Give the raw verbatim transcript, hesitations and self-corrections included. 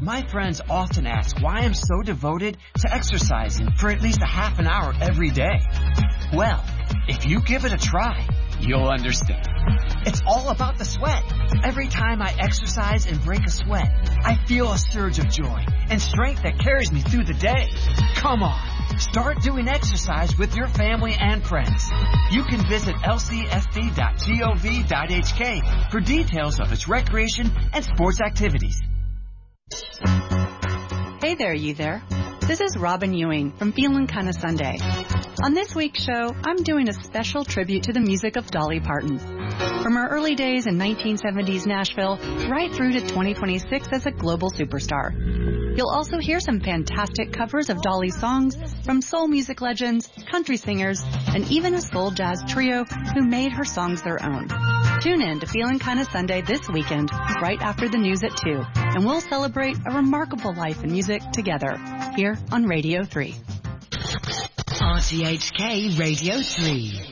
My friends often ask why I'm so devoted to exercising for at least a half an hour every day. Well, if you give it a try, you'll understand. It's all about the sweat. Every time I exercise and break a sweat, I feel a surge of joy and strength that carries me through the day. Come on, start doing exercise with your family and friends. You can visit L C S D dot gov dot H K for details of its recreation and sports activities. Hey there, you there. This is Robin Ewing from Feelin' Kinda Sunday. On this week's show, I'm doing a special tribute to the music of Dolly Parton. From her early days in nineteen seventies Nashville, right through to twenty twenty-six as a global superstar. You'll also hear some fantastic covers of Dolly's songs from soul music legends, country singers, and even a soul jazz trio who made her songs their own. Tune in to Feelin' Kinda Sunday this weekend, right after the news at two, and we'll celebrate a remarkable life in music together, here on Radio three. R T H K Radio three.